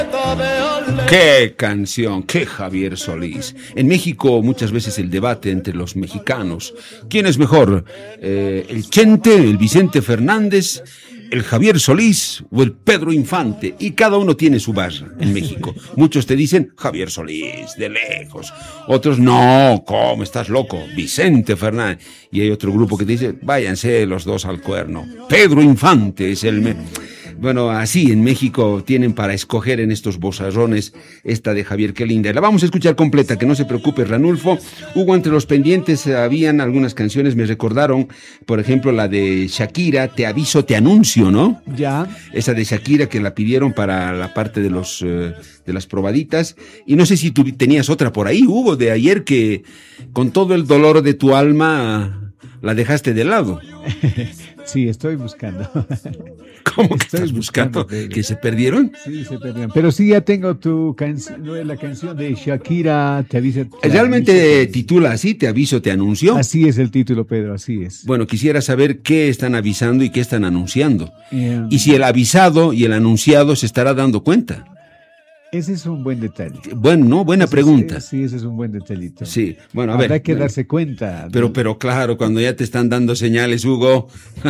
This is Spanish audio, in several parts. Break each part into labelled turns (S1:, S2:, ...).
S1: ¡Qué canción! ¡Qué Javier Solís! En México muchas veces el debate entre los mexicanos. ¿Quién es mejor? ¿El Chente, el Vicente Fernández, el Javier Solís o el Pedro Infante? Y cada uno tiene su barra en México. Muchos te dicen Javier Solís, de lejos. Otros, no, ¿cómo? Estás loco. Vicente Fernández. Y hay otro grupo que te dice, váyanse los dos al cuerno. Pedro Infante es el... Bueno, así en México tienen para escoger en estos bozarrones esta de Javier, qué linda. La vamos a escuchar completa, que no se preocupe, Ranulfo. Hugo, entre los pendientes habían algunas canciones, me recordaron, por ejemplo, la de Shakira, Te aviso, te anuncio, ¿no?
S2: Ya.
S1: Esa de Shakira que la pidieron para la parte de de las probaditas. Y no sé si tú tenías otra por ahí, Hugo, de ayer que con todo el dolor de tu alma la dejaste de lado.
S2: Sí, estoy buscando.
S1: ¿Cómo que estás buscando? ¿Que se perdieron?
S2: Sí, se perdieron. Pero sí, ya tengo tu canción, no es la canción de Shakira, Te aviso.
S1: ¿Realmente titula así, Te aviso, te anuncio?
S2: Así es el título, Pedro, así es.
S1: Bueno, quisiera saber qué están avisando y qué están anunciando. Y si el avisado y el anunciado se estará dando cuenta.
S2: Ese es un buen detalle.
S1: Bueno, ¿no? Buena pregunta.
S2: Sí, ese es un buen detallito.
S1: Sí, bueno, a ver.
S2: Habrá que darse cuenta.
S1: Pero claro, cuando ya te están dando señales, Hugo,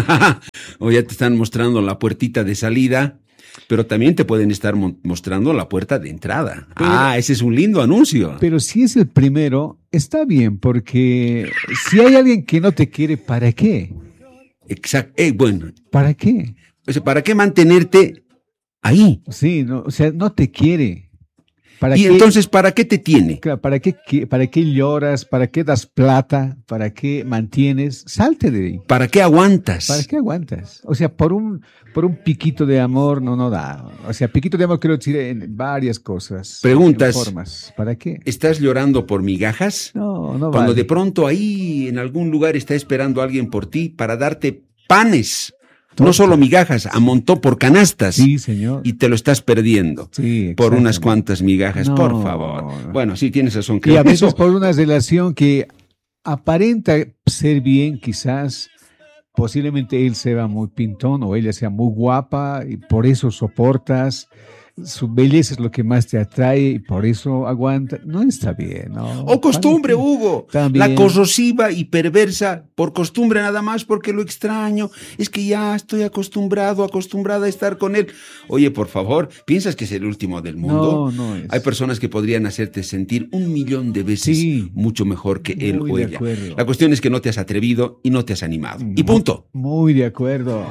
S1: o ya te están mostrando la puertita de salida, pero también te pueden estar mostrando la puerta de entrada. Ese es un lindo anuncio.
S2: Pero si es el primero, está bien, porque si hay alguien que no te quiere, ¿para qué?
S1: Exacto. Bueno.
S2: ¿Para qué?
S1: O sea, ¿para qué mantenerte ahí?
S2: Sí, no, o sea, no te quiere.
S1: Entonces, ¿para qué te tiene?
S2: Claro, ¿para qué lloras? ¿Para qué das plata? ¿Para qué mantienes? Salte de ahí.
S1: ¿Para qué aguantas?
S2: ¿Para qué aguantas? O sea, por un piquito de amor no da. O sea, piquito de amor quiero decir en varias cosas.
S1: Preguntas.
S2: Formas. ¿Para qué?
S1: ¿Estás llorando por migajas?
S2: No
S1: Cuando
S2: vale.
S1: de pronto ahí en algún lugar está esperando alguien por ti para darte panes. No solo migajas, a montón por canastas.
S2: Sí, señor.
S1: Y te lo estás perdiendo.
S2: Sí,
S1: por unas cuantas migajas,
S2: no,
S1: por favor. Bueno, sí, tienes razón.
S2: Y a veces por una relación que aparenta ser bien, quizás, posiblemente él sea muy pintón o ella sea muy guapa y por eso soportas. Su belleza es lo que más te atrae y por eso aguanta. No está bien, ¿no?
S1: O costumbre, Hugo.
S2: También.
S1: La corrosiva y perversa por costumbre nada más porque lo extraño. Es que ya estoy acostumbrada a estar con él. Oye, por favor, ¿piensas que es el último del mundo?
S2: No es.
S1: Hay personas que podrían hacerte sentir 1,000,000 de veces mucho mejor que él o ella.
S2: Acuerdo.
S1: La cuestión es que no te has atrevido y no te has animado. Y punto.
S2: Muy de acuerdo.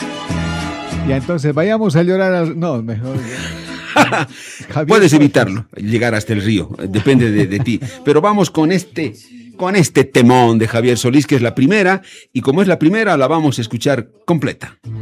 S2: Ya entonces vayamos a llorar No, mejor.
S1: Puedes evitarlo, llegar hasta el río, depende de ti. Pero vamos con este temón de Javier Solís, que es la primera, y como es la primera, la vamos a escuchar completa.